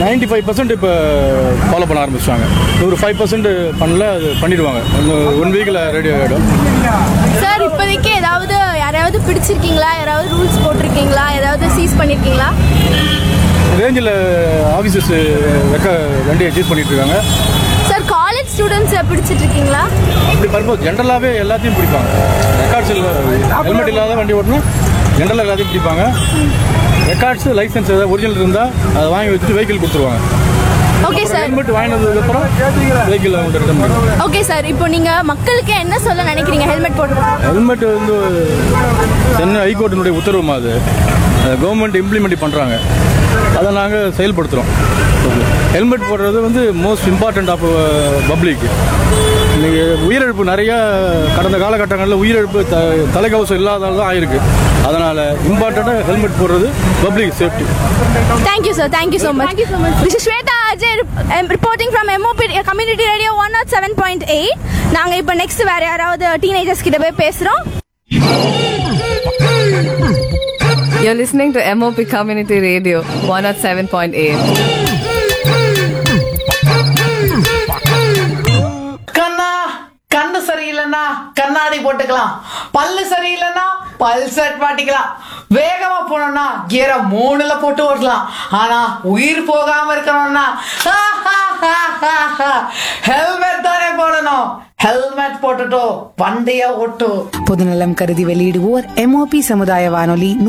95% இப்போ ஃபாலோ பண்ண ஆரம்பிச்சிட்டாங்க. ஒரு 5% பண்ணல, அது பண்ணிடுவாங்க. 1 வீக்கில் ரெடி ஆகிடும். சார் இப்போதைக்கு யாராவது பிடிச்சிருக்கீங்களா? யாராவது ரூல்ஸ் போட்டிருக்கீங்களா? ஏதாவது சீஸ் பண்ணியிருக்கீங்களா? ரேஞ்சில் ஆஃபீஸர்ஸ் வண்டியை சீஸ் பண்ணிட்டு இருக்காங்க. சார் காலேஜ் ஸ்டூடெண்ட்ஸை பிடிச்சிட்டு இருக்கீங்களா? அப்படி பார்க்கும்போது ஜென்ரலாகவே எல்லாத்தையும் பிடிப்பாங்க. ரெக்கார்ட்ஸ் ஹெல்மெட் இல்லாத வண்டி ஓட்டணும், ஜென்ரலாக எல்லாத்தையும் பிடிப்பாங்க. ரெக்கார்ட்ஸ் லைசன்ஸ் ஏதாவது ஒரிஜினல் இருந்தால் அதை வாங்கி வச்சுட்டு வெஹிக்கிள் கொடுத்துருவாங்க. Okay sir. ஹெல்மெட் வாங்கினதுக்கப்புறம் வெஹிக்கிள் அவங்க ரிட்டர்ன் பண்ணுவாங்க. ஓகே சார், இப்போ நீங்கள் மக்களுக்கு என்ன சொல்ல நினைக்கிறீங்க ஹெல்மெட் போட்டு? ஹெல்மெட் வந்து சென்னை ஹைகோர்ட்டினுடைய உத்தரவு அது கவர்மெண்ட் இம்ப்ளிமெண்ட் பண்ணுறாங்க. அதை நாங்கள் செயல்படுத்துகிறோம். ஹெல்மெட் போடுறது வந்து மோஸ்ட் இம்பார்ட்டண்ட் ஆஃப் பப்ளிக். நீங்கள் உயிரிழப்பு நிறையா கடந்த காலகட்டங்களில் உயிரிழப்பு தலைக்கவசம் இல்லாதால தான் ஆயிருக்கு. அதனால் இம்பார்ட்டண்ட்டாக ஹெல்மெட் போடுறது public safety. Thank you sir, thank you so much. This is Shweta Ajay reporting from MOP Community Radio 107.8. நாங்கள் இப்போ நெக்ஸ்ட் வேறு யாராவது டீனேஜர்ஸ் கிட்ட போய் பேசுகிறோம். You're listening to MOP Community Radio 107.8. கண்ணு சரியில்லைன்னா கண்ணாடி போட்டுக்கலாம், பல்லு சரியில்லைன்னா பல்செட் மாட்டிக்கலாம், வேகமா போனோம்னா கியரை 3ல போட்டு ஓட்டலாம். ஆனா உயிர் போகாம இருக்கணும்னா ஹெல்மெட் தானே போடணும். ஹெல்மெட் போட்டுட்டோ வண்டிய ஓட்டு. பொதுநலம் கருதி வெளியிடுவோர் MOP சமுதாய வானொலி